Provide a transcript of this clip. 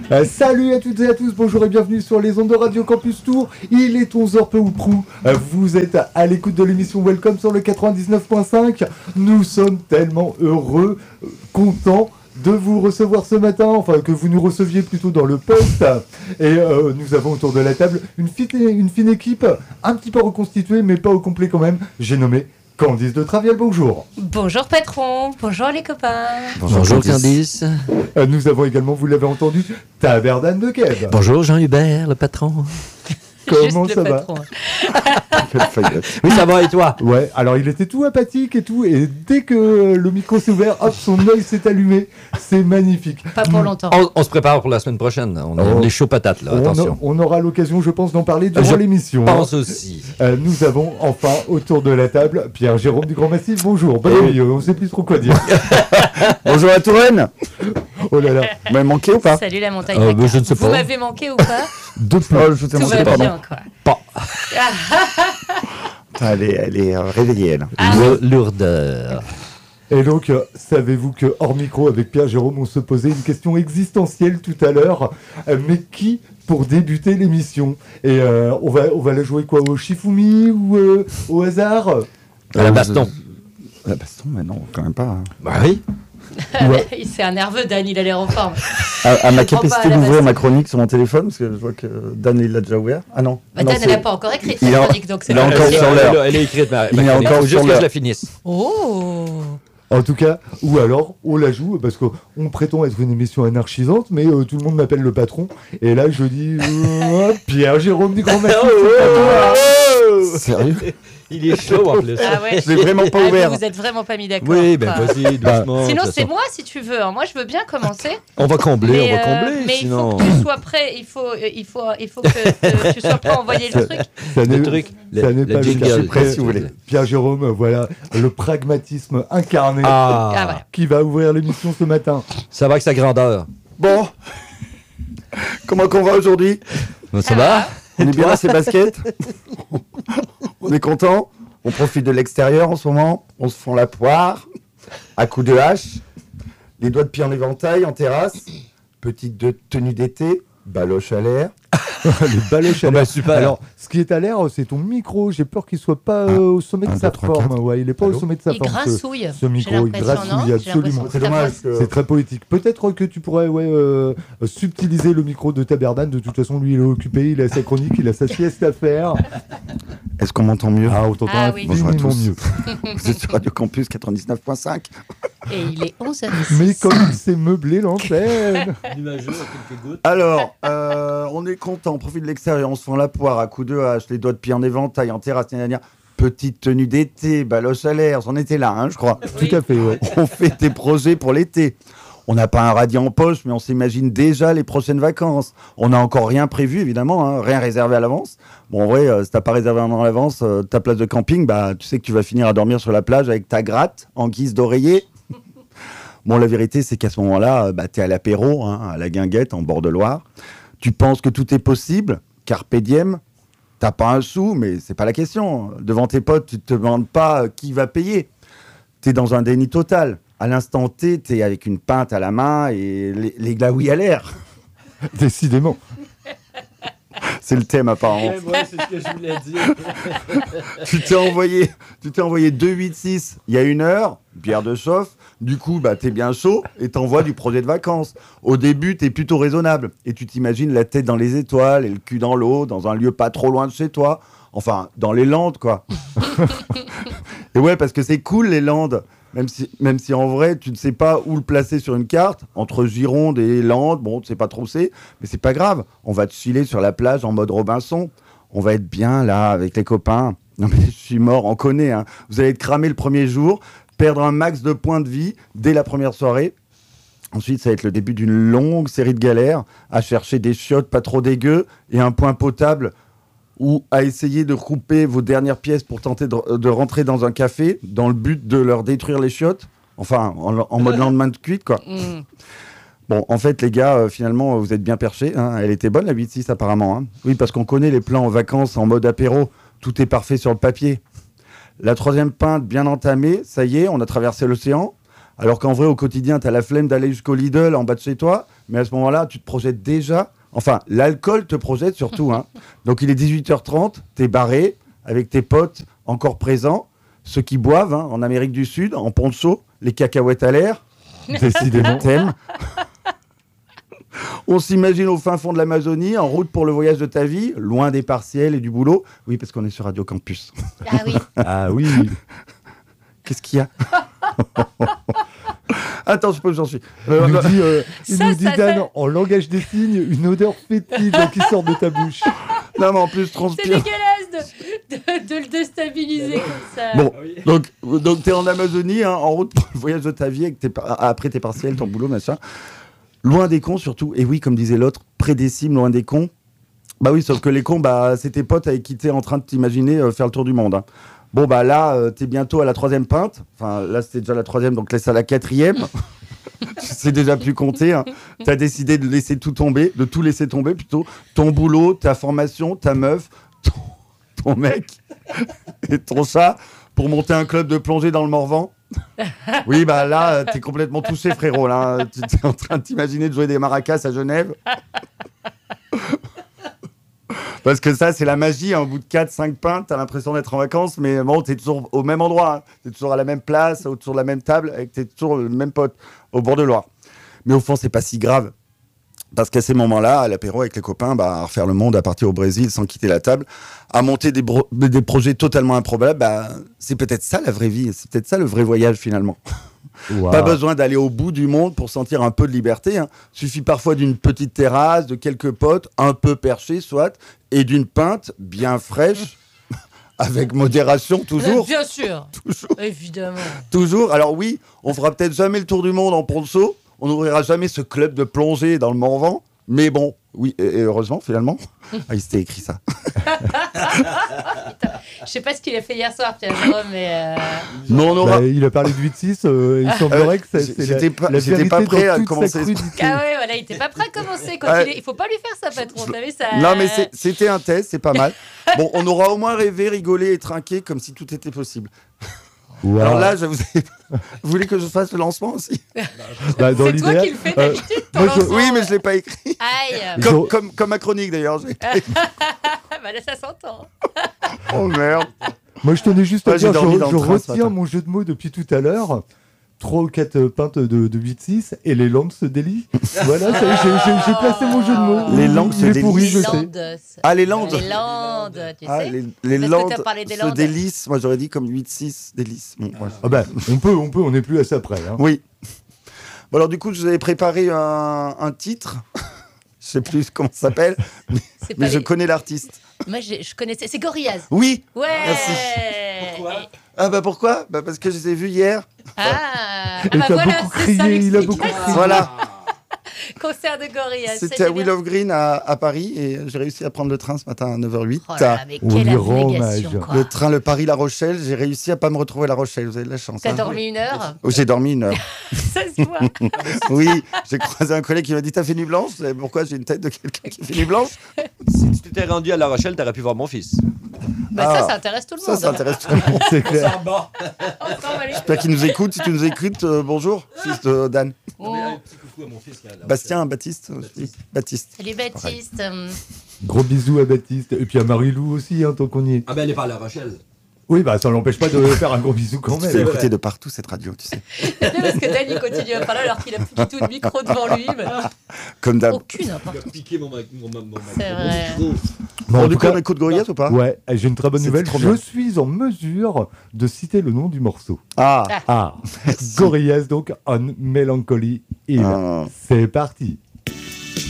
Salut à toutes et à tous, bonjour et bienvenue sur les ondes de Radio Campus Tour. Il est 11h peu ou prou. Vous êtes à l'écoute de l'émission Welcome sur le 99.5. Nous sommes tellement heureux, contents de vous recevoir ce matin, enfin que vous nous receviez plutôt dans le poste. Et nous avons autour de la table une fine équipe, un petit peu reconstituée mais pas au complet quand même. J'ai nommé Candice de Traviel, bonjour. Bonjour patron, bonjour les copains. Bonjour Candice. Nous avons également, vous l'avez entendu, Taberdane de Keb. Bonjour Jean-Hubert, le patron. Comment ça va? Oui, ça va et toi? Ouais, alors il était tout apathique et tout, et dès que le micro s'est ouvert, hop, son œil s'est allumé. C'est magnifique. Pas pour longtemps. On se prépare pour la semaine prochaine. On est chaud patate là, attention. On aura l'occasion, je pense, d'en parler durant l'émission. Je pense aussi. Nous avons enfin autour de la table Pierre-Jérôme du Grand Massif. Bonjour. Bon, on ne sait plus trop quoi dire. Bonjour à Touraine. Oh là là. Vous m'avez manqué ou pas? Salut la montagne. Je ne sais pas. Vous m'avez manqué ou pas? De peu. Je t'ai Tout manqué, va pardon. bien, quoi. Pas. Elle est réveillée, elle. Lourdeur. Et donc, savez-vous que hors micro, avec Pierre-Jérôme, on se posait une question existentielle tout à l'heure. Mais qui pour débuter l'émission? Et on va la jouer quoi? Au Shifumi ou au hasard? À la baston. La baston, mais non, quand même pas. Hein. Bah oui. C'est un nerveux, Dan, il a l'air en forme. À ma comprends capacité pas, la d'ouvrir baston. ma chronique sur mon téléphone, parce que je vois que Dan, il l'a déjà ouvert. Ah non. Bah, non, Dan, elle n'a pas encore écrit il sa est chronique, donc c'est il est pas encore possible. sur l'heure. Elle est écrite, ma Il est chronique. encore Faut sur juste que je l'heure. la finisse. Oh. En tout cas, ou alors on la joue parce qu'on prétend être une émission anarchisante, mais tout le monde m'appelle le patron. Et là, je dis Pierre-Jérôme du Grand Massif. Sérieux? Il est chaud en plus. Ah ouais. Je l'ai vraiment pas Ah, ouvert. vous êtes vraiment pas mis d'accord. Oui, ben quoi. vas-y, doucement. Sinon, de toute c'est façon. moi si tu veux. Hein. Moi, je veux bien commencer. On va combler, mais sinon. il faut que tu sois prêt. Il faut que tu sois prêt à envoyer le truc. Ça Le n'est truc, ça n'est pas le jingle. cas. Je suis prêt si vous voulez. Pierre-Jérôme, voilà le pragmatisme incarné Ah, voilà. qui va ouvrir l'émission ce matin. Ça va avec sa grandeur. Bon. Comment qu'on va aujourd'hui? Ça va? On est bien à ces baskets? On est content? On profite de l'extérieur en ce moment? On se fend la poire à coups de hache, les doigts de pied en éventail en terrasse, petite tenue d'été, baloche à l'air. Les baloches à Oh bah, l'air. super. Alors, ce qui est à l'air, c'est ton micro. J'ai peur qu'il soit pas au sommet de Un, sa deux, trois, forme. quatre. Ouais, il est pas au sommet de sa Il forme. grassouille. Ce micro, J'ai il l'impression, grassouille non? absolument. J'ai l'impression que C'est très poétique. Peut-être que tu pourrais subtiliser le micro de Taberdane. De toute façon, lui, il est occupé. Il a sa chronique, il a sa sieste à faire. Est-ce qu'on m'entend mieux? Ah, on t'entend Ah oui. Bonjour à infiniment tous. mieux. Vous êtes sur Radio Campus 99.5. Et il est 11h. Mais comme il s'est meublé l'antenne. Alors, on est content, on profite de l'extérieur, on se fend la poire à coups de hache, les doigts de pied en éventail, en terrasse, petite tenue d'été, baloche à l'air, c'en était là, hein, je crois. Tout à fait, ouais. On fait des projets pour l'été. On n'a pas un radis en poche, mais on s'imagine déjà les prochaines vacances. On n'a encore rien prévu, évidemment, hein, rien réservé à l'avance. Bon, en vrai, si t'as pas réservé un an à l'avance ta place de camping, bah, tu sais que tu vas finir à dormir sur la plage avec ta gratte en guise d'oreiller. Bon, la vérité, c'est qu'à ce moment-là, t'es à l'apéro, hein, à la guinguette, en bord de Loire. Tu penses que tout est possible, carpe diem. T'as pas un sou, mais c'est pas la question. Devant tes potes, tu te demandes pas qui va payer. T'es dans un déni total. À l'instant T, t'es avec une pinte à la main et les glaouis à l'air. Décidément. C'est le thème, apparemment. Moi, c'est ce que je voulais dire. Tu t'es envoyé 2,86 il y a 1 heure, bière de chauffe. Du coup, t'es bien chaud et t'envoies du projet de vacances. Au début, t'es plutôt raisonnable et tu t'imagines la tête dans les étoiles et le cul dans l'eau, dans un lieu pas trop loin de chez toi. Enfin, dans les Landes, quoi. Et ouais, parce que c'est cool, les Landes. Même si en vrai, tu ne sais pas où le placer sur une carte, entre Gironde et Landes, bon, tu sais pas trop où c'est, mais c'est pas grave. On va te filer sur la plage en mode Robinson. On va être bien là, avec les copains. Non mais je suis mort, on connaît, hein. Vous allez être cramé le premier jour, perdre un max de points de vie dès la première soirée. Ensuite, ça va être le début d'une longue série de galères à chercher des chiottes pas trop dégueu et un point potable ou à essayer de couper vos dernières pièces pour tenter de rentrer dans un café dans le but de leur détruire les chiottes. Enfin, en mode lendemain de cuite, quoi. Bon, en fait, les gars, finalement, vous êtes bien perchés. Hein. Elle était bonne, la 8-6, apparemment. Hein. Oui, parce qu'on connaît les plans en vacances en mode apéro. Tout est parfait sur le papier. La 3e pinte bien entamée, ça y est, on a traversé l'océan. Alors qu'en vrai, au quotidien, tu as la flemme d'aller jusqu'au Lidl en bas de chez toi, mais à ce moment-là, tu te projettes déjà. Enfin, l'alcool te projette surtout. Hein. Donc, il est 18h30, tu es barré avec tes potes encore présents, ceux qui boivent en Amérique du Sud, en poncho, les cacahuètes à l'air. Décidément. Thème. On s'imagine au fin fond de l'Amazonie, en route pour le voyage de ta vie, loin des partiels et du boulot. Oui, parce qu'on est sur Radio Campus. Ah oui. Ah oui. Qu'est-ce qu'il y a? Attends, je sais pas où j'en suis. Il nous dit Dan, en langage des signes, une odeur fétide qui sort de ta bouche. Non, mais en plus, C'est transpire. dégueulasse de le déstabiliser comme ça. Bon, donc tu es en Amazonie, en route pour le voyage de ta vie, avec après tes partiels, ton boulot, machin. Loin des cons, surtout. Et oui, comme disait l'autre, près des cimes, loin des cons. Bah oui, sauf que les cons, c'est tes potes avec qui t'es en train de t'imaginer faire le tour du monde. Hein. Bon, bah là, t'es bientôt à la 3e pinte. Enfin, là, c'était déjà la 3e, donc laisse à la 4e. C'est déjà plus compté. Hein. T'as décidé de laisser tout tomber, de tout laisser tomber plutôt. Ton boulot, ta formation, ta meuf, ton mec et ton chat pour monter un club de plongée dans le Morvan. Oui, bah là, t'es complètement touché, frérot. Là. Tu es en train de t'imaginer de jouer des maracas à Genève. Parce que ça, c'est la magie. Au bout de 4-5 pintes, t'as l'impression d'être en vacances, mais bon, t'es toujours au même endroit. Hein. T'es toujours à la même place, autour de la même table, avec t'es toujours le même pote, au bord de Loire. Mais au fond, c'est pas si grave. Parce qu'à ces moments-là, à l'apéro avec les copains, à refaire le monde, à partir au Brésil sans quitter la table, à monter des projets totalement improbables, c'est peut-être ça la vraie vie. C'est peut-être ça le vrai voyage finalement. Wow. Pas besoin d'aller au bout du monde pour sentir un peu de liberté. Hein. Suffit parfois d'une petite terrasse, de quelques potes, un peu perchés soit, et d'une pinte bien fraîche, avec modération toujours. Bien sûr. Toujours. Évidemment. Toujours. Alors oui, on fera peut-être jamais le tour du monde en poncho. On n'ouvrira jamais ce club de plongée dans le Morvan. Mais bon, oui, et heureusement, finalement. Il s'était écrit ça. Je sais pas ce qu'il a fait hier soir, Pierre Jérôme, mais... Non. Il a parlé de 8-6. Il semblerait que j'étais pas prêt à commencer. Ah ouais, voilà, il était pas prêt à commencer. Il faut pas lui faire ça, patron. Ça... Non, mais c'était un test, c'est pas mal. Bon, on aura au moins rêvé, rigolé et trinqué comme si tout était possible. Wow. Alors là, vous voulez que je fasse le lancement aussi? C'est toi qui le fais d'habitude, ton lancement. Oui, mais je ne l'ai pas écrit. Aïe. Comme ma chronique d'ailleurs. Là, ça s'entend. Oh merde. Moi, je tenais juste à dire, je retiens mon jeu de mots depuis tout à l'heure. 3 ou 4 pintes de 8-6 et les langues se délient. Voilà, j'ai placé mon jeu de mots. Les langues se délient. Pourri, je sais. Ah, les landes. Les landes, tu sais. Les landes se délissent. Moi, j'aurais dit comme 8-6 délices. Bon, on n'est plus à ça près. Hein. Oui. Bon, alors du coup, je vous avais préparé un titre. Je sais plus comment ça s'appelle, mais je connais l'artiste. Moi, je connaissais. C'est Gorillaz. Oui. Ouais. Merci. Pourquoi pourquoi parce que je les ai vus hier. Il a beaucoup crié. Voilà. Concert de Gorillaz. C'était à Willow Green à Paris et j'ai réussi à prendre le train ce matin à 9h08. Oh là, mais quelle abnégation, quoi. Le train le Paris-La Rochelle, j'ai réussi à pas me retrouver à La Rochelle. Vous avez de la chance. T'as dormi 1 heure? J'ai dormi 1 heure. Ça se voit. Oui, j'ai croisé un collègue qui m'a dit t'as fait nuit blanche? Pourquoi j'ai une tête de quelqu'un qui fait nuit blanche? Si tu t'étais rendu à La Rochelle, t'aurais pu voir mon fils. Ça intéresse tout le monde. Ça intéresse tout le monde, c'est clair. J'espère qu'il nous écoute. Si tu nous écoutes, bonjour, fils de Dan. Un petit coucou à mon fils. Baptiste. Salut Baptiste. Gros bisous à Baptiste. Et puis à Marie-Lou aussi, tant qu'on y est. Ah ben elle est pas à La Rochelle. Oui, ça l'empêche pas de faire un gros bisou quand même. C'est écouté de partout cette radio, tu sais. Parce que Dan, il continue à parler alors qu'il a plus du tout de micro devant lui. Comme d'hab. Aucune importance. Il a piqué mon C'est vrai. Bon, du coup, on écoute Gorillaz ou pas? Ouais, j'ai une très bonne nouvelle. Je suis en mesure de citer le nom du morceau. Ah. Gorillaz, donc, On Melancholy Hill. C'est parti.